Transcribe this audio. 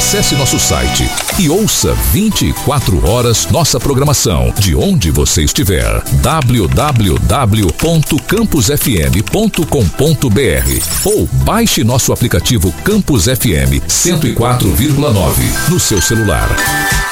Acesse nosso site e ouça 24 horas nossa programação de onde você estiver. www.campusfm.com.br ou baixe nosso aplicativo Campus FM 104,9 no seu celular.